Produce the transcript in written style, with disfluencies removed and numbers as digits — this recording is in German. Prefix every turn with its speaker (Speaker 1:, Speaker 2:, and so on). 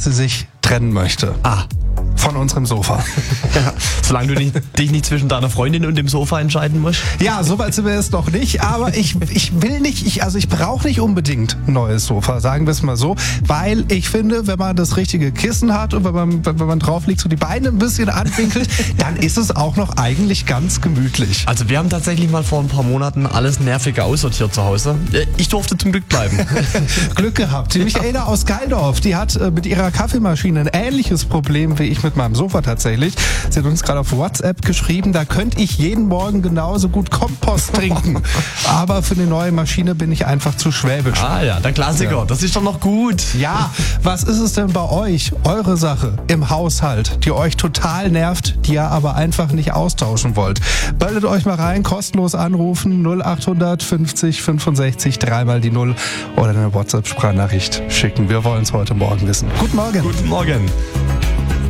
Speaker 1: sie sich trennen möchte. Von unserem Sofa.
Speaker 2: Ja, solange du dich nicht zwischen deiner Freundin und dem Sofa entscheiden musst.
Speaker 1: Ja, soweit sind wir jetzt noch nicht, aber ich brauche nicht unbedingt ein neues Sofa, sagen wir es mal so, weil ich finde, wenn man das richtige Kissen hat und wenn man drauf liegt, so die Beine ein bisschen anwinkelt, dann ist es auch noch eigentlich ganz gemütlich.
Speaker 2: Also wir haben tatsächlich mal vor ein paar Monaten alles Nervige aussortiert zu Hause. Ich durfte zum Glück bleiben.
Speaker 1: Glück gehabt. Die Michaela aus Geildorf, die hat mit ihrer Kaffeemaschine ein ähnliches Problem wie ich mit meinem Sofa tatsächlich. Sie hat uns gerade auf WhatsApp geschrieben, da könnte ich jeden Morgen genauso gut Kompost trinken. Aber für eine neue Maschine bin ich einfach zu schwäbisch.
Speaker 2: Ja, der Klassiker. Ja. Das ist doch noch gut.
Speaker 1: Ja, was ist es denn bei euch? Eure Sache im Haushalt, die euch total nervt, die ihr aber einfach nicht austauschen wollt. Meldet euch mal rein, kostenlos anrufen, 0800 50 65 3 die 0 oder eine WhatsApp-Sprachnachricht schicken. Wir wollen es heute Morgen wissen. Guten Morgen.
Speaker 2: Guten Morgen.